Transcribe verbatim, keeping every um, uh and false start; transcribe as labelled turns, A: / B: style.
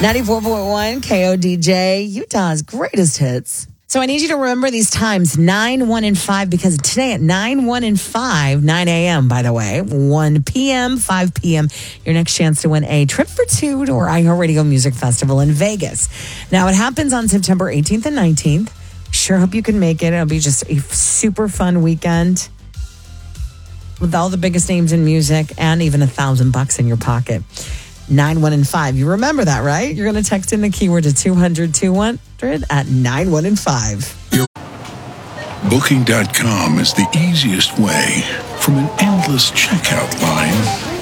A: ninety-four point one K O D J, Utah's greatest hits. So I need you to remember these times, nine, one, and five, because today at nine, one, and five, nine a.m., by the way, one p.m., five p.m., your next chance to win a trip for two to our iHeartRadio Music Festival in Vegas. Now, it happens on September eighteenth and nineteenth. Sure hope you can make it. It'll be just a super fun weekend with all the biggest names in music and even a thousand bucks in your pocket. Nine, one, and five. You remember that, right? You're going to text in the keyword to two hundred, two hundred at nine, one, and five.
B: Booking dot com is the easiest way from an endless checkout line